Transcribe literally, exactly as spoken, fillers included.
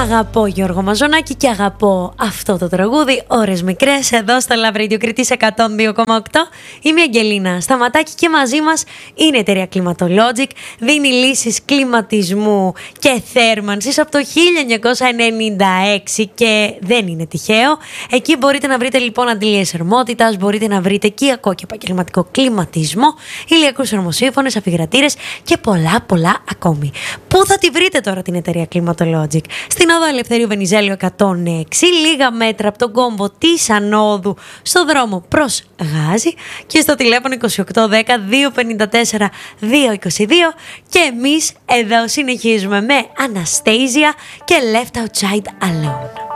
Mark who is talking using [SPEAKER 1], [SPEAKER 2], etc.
[SPEAKER 1] Αγαπώ Γιώργο Μαζονάκη και αγαπώ αυτό το τραγούδι. Ώρες μικρές εδώ στο Love Radio Κρήτης εκατόν δύο κόμμα οκτώ. Είμαι η Αγγελίνα Σταματάκη και μαζί μας είναι η εταιρεία Climatologic. Δίνει λύσεις κλιματισμού και θέρμανσης από το χίλια εννιακόσια ενενήντα έξι και δεν είναι τυχαίο. Εκεί μπορείτε να βρείτε λοιπόν αντιλίες θερμότητας, μπορείτε να βρείτε οικιακό και επαγγελματικό κλιματισμό, ηλιακούς θερμοσύφωνες, αφιγρατήρες και πολλά πολλά ακόμη. Πού θα τη βρείτε τώρα την εταιρεία Climatologic? Στην οδό Ελευθερίου Βενιζέλου εκατόν έξι, λίγα μέτρα από τον κόμπο της Ανόδου στο δρόμο προς Γάζι και στο τηλέφωνο είκοσι οκτώ δέκα δύο πενήντα τέσσερα δύο είκοσι δύο. Και εμείς εδώ συνεχίζουμε με Anastasia και Left Outside Alone.